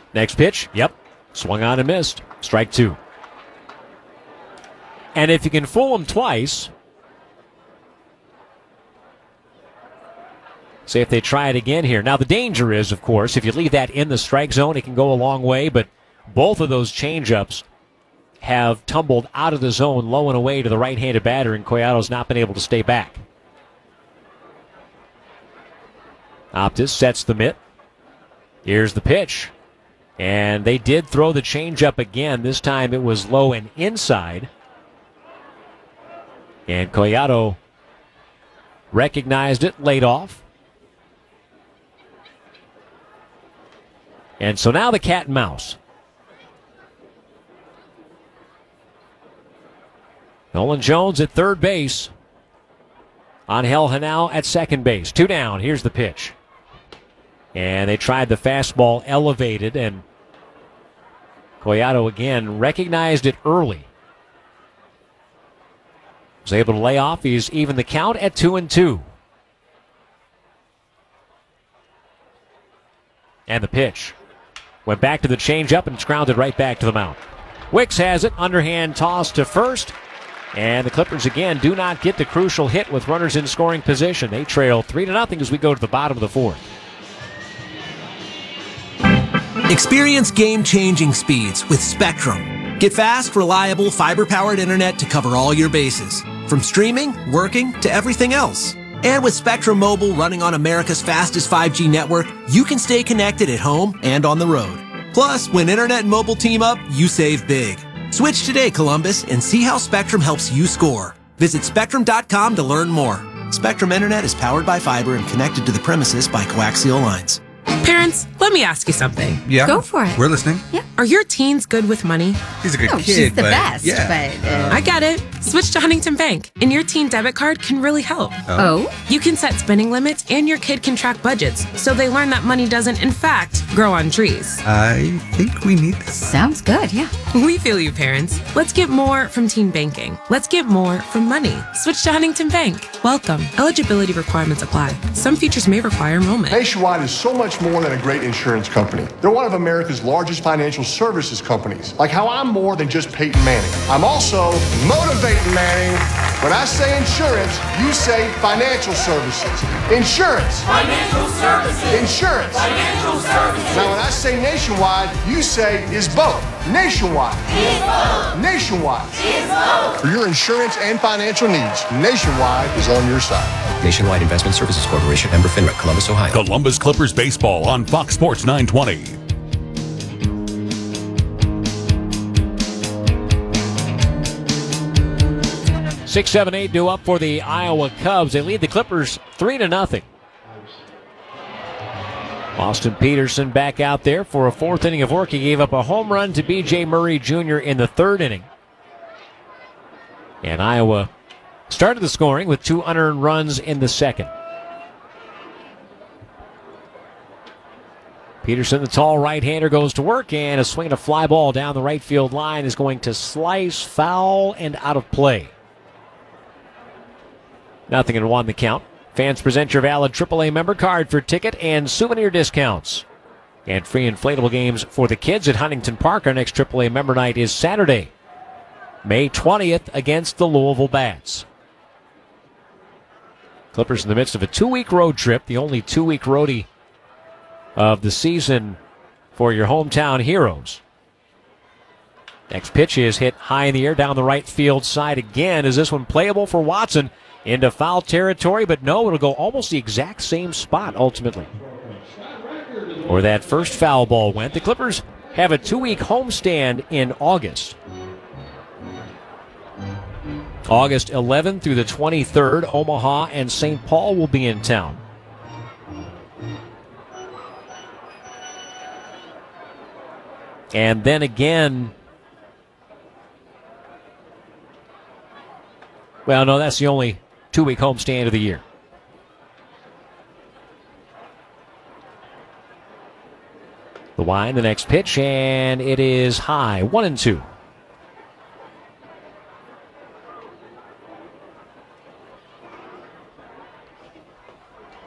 Next pitch, swung on and missed. Strike 2. And if you can fool him twice, see if they try it again here. Now the danger is, of course, if you leave that in the strike zone, it can go a long way, but both of those changeups have tumbled out of the zone low and away to the right-handed batter, and Collado's not been able to stay back. Optis sets the mitt. Here's the pitch. And they did throw the changeup again. This time it was low and inside. And Collado recognized it, laid off. And so now the cat and mouse. Nolan Jones at third base. Angel Henao at second base. 2 down. Here's the pitch. And they tried the fastball elevated, and Collado again recognized it early. Was able to lay off. He's even the count at 2-2. And the pitch. Went back to the changeup and it's grounded right back to the mound. Wicks has it. Underhand toss to first. And the Clippers again do not get the crucial hit with runners in scoring position. They trail 3-0 as we go to the bottom of the 4th. Experience game-changing speeds with Spectrum. Get fast, reliable, fiber-powered internet to cover all your bases. From streaming, working, to everything else. And with Spectrum Mobile running on America's fastest 5G network, you can stay connected at home and on the road. Plus, when internet and mobile team up, you save big. Switch today, Columbus, and see how Spectrum helps you score. Visit Spectrum.com to learn more. Spectrum Internet is powered by fiber and connected to the premises by coaxial lines. Parents, let me ask you something. Yeah. Go for it. We're listening. Yeah. Are your teens good with money? He's a good kid, she's the but best. Yeah. But I get it. Switch to Huntington Bank, and your teen debit card can really help. oh, You can set spending limits, and your kid can track budgets, so they learn that money doesn't, in fact, grow on trees. I think we need this. sounds good. Yeah. We feel you, parents. Let's get more from teen banking. Let's get more from money. Switch to Huntington Bank. Welcome. Eligibility requirements apply. Some features may require enrollment. Nationwide is so much more than a great insurance company. They're one of America's largest financial services companies. Like how I'm more than just Peyton Manning. I'm also motivating Manning. When I say insurance, you say financial services. Insurance. Financial services. Insurance. Financial services. Now when I say nationwide, you say is both. Nationwide. Is both. Nationwide. Is both. For your insurance and financial needs, Nationwide is on your side. Nationwide Investment Services Corporation, member FINRA, Columbus, Ohio. Columbus Clippers baseball on Fox Sports 920. Six, 7, 8 due up for the Iowa Cubs. They lead the Clippers 3-0. Austin Peterson back out there for a 4th inning of work. He gave up a home run to B.J. Murray Jr. in the 3rd inning. And Iowa started the scoring with 2 unearned runs in the 2nd. Peterson, the tall right-hander, goes to work, and a swing and a fly ball down the right field line is going to slice foul and out of play. 0-1 the count. Fans, present your valid AAA member card for ticket and souvenir discounts. And free inflatable games for the kids at Huntington Park. Our next AAA member night is Saturday, May 20th against the Louisville Bats. Clippers in the midst of a 2-week road trip, the only 2-week roadie of the season for your hometown heroes. Next pitch is hit high in the air down the right field side again. Is this one playable for Watson? Into foul territory, but no, it'll go almost the exact same spot ultimately. Or that first foul ball went. The Clippers have a 2-week homestand in August. August 11th through the 23rd, Omaha and St. Paul will be in town. And then again, well, no, that's the only 2-week homestand of the year. The wind, the next pitch, and it is high. 1-2.